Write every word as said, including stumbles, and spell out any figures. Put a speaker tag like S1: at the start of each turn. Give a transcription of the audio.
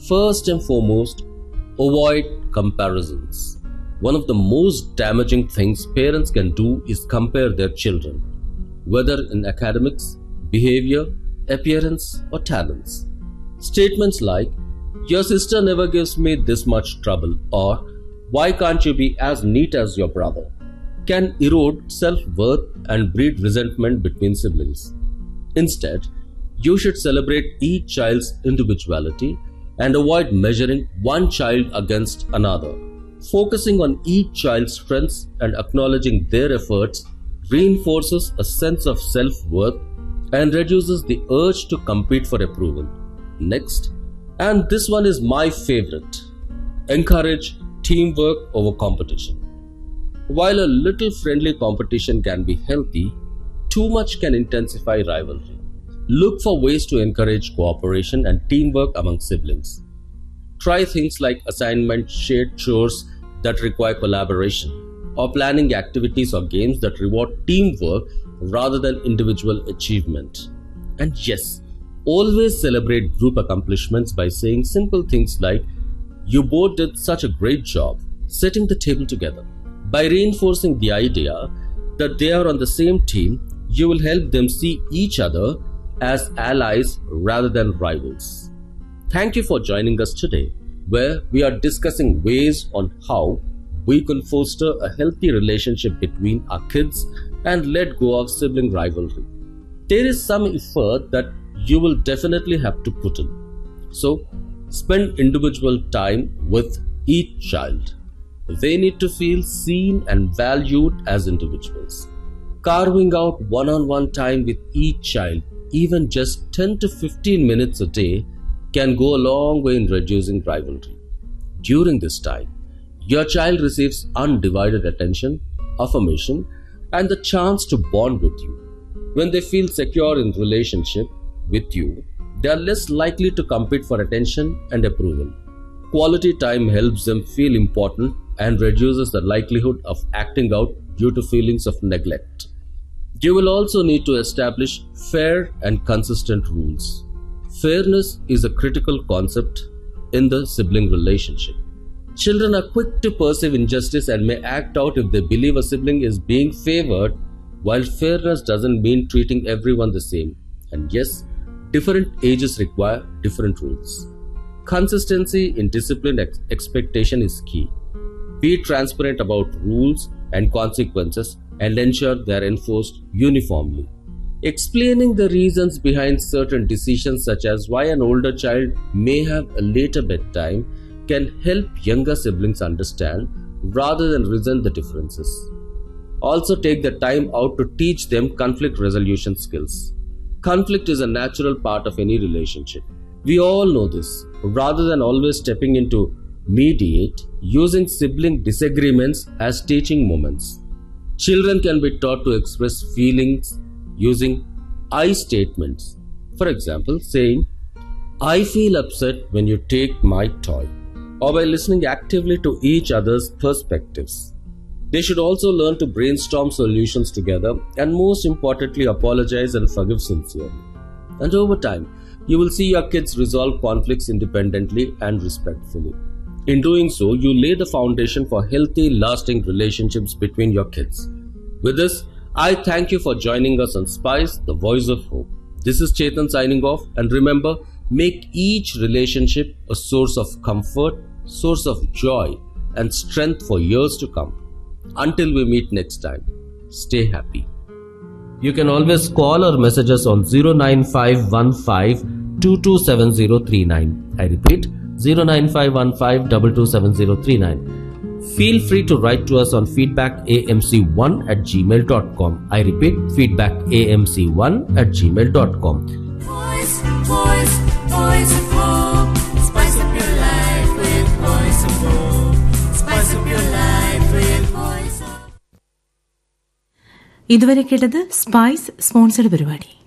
S1: First and foremost, avoid comparisons. One of the most damaging things parents can do is compare their children, whether in academics, behavior, appearance, or talents. Statements like, "Your sister never gives me this much trouble," or "Why can't you be as neat as your brother?" can erode self-worth and breed resentment between siblings. Instead, you should celebrate each child's individuality and avoid measuring one child against another. Focusing on each child's strengths and acknowledging their efforts reinforces a sense of self-worth and reduces the urge to compete for approval. Next, and this one is my favorite, encourage teamwork over competition. While a little friendly competition can be healthy, too much can intensify rivalry. Look for ways to encourage cooperation and teamwork among siblings. Try things like assignment shared chores that require collaboration, or planning activities or games that reward teamwork rather than individual achievement. And yes, always celebrate group accomplishments by saying simple things like, "You both did such a great job setting the table together." By reinforcing the idea that they are on the same team, you will help them see each other as allies rather than rivals. Thank you for joining us today, where we are discussing ways on how we can foster a healthy relationship between our kids and let go of sibling rivalry. There is some effort that you will definitely have to put in. So, spend individual time with each child. They need to feel seen and valued as individuals. Carving out one-on-one time with each child, even just ten to fifteen minutes a day, can go a long way in reducing rivalry. During this time, your child receives undivided attention, affirmation, and the chance to bond with you. When they feel secure in relationship with you, they are less likely to compete for attention and approval. Quality time helps them feel important and reduces the likelihood of acting out due to feelings of neglect. You will also need to establish fair and consistent rules. Fairness is a critical concept in the sibling relationship. Children are quick to perceive injustice and may act out if they believe a sibling is being favored, while fairness doesn't mean treating everyone the same. And yes, different ages require different rules. Consistency in discipline ex- expectation is key. Be transparent about rules and consequences and ensure they are enforced uniformly. Explaining the reasons behind certain decisions, such as why an older child may have a later bedtime, can help younger siblings understand rather than resent the differences. Also, take the time out to teach them conflict resolution skills. Conflict is a natural part of any relationship. We all know this. Rather than always stepping in to mediate, using sibling disagreements as teaching moments. Children can be taught to express feelings using I statements. For example, saying, "I feel upset when you take my toy," or by listening actively to each other's perspectives. They should also learn to brainstorm solutions together and, most importantly, apologize and forgive sincerely. And over time, you will see your kids resolve conflicts independently and respectfully. In doing so, you lay the foundation for healthy, lasting relationships between your kids. With this, I thank you for joining us on Spice, the Voice of Hope. This is Chetan signing off, and remember, make each relationship a source of comfort, source of joy, and strength for years to come. Until we meet next time, stay happy. You can always call or message us on zero nine five one five two two seven zero three nine. I repeat, zero nine five one five two two seven zero three nine. Feel free to write to us on feedback a m c one at gmail dot com. I repeat, feedback a m c one at gmail dot com.
S2: Voice, voice, voice of hope. Spice up your life with voice of hope. Spice up your life with voice of.
S3: ഇതുവരെ കേട്ടത് spice sponsored പരിപാടി.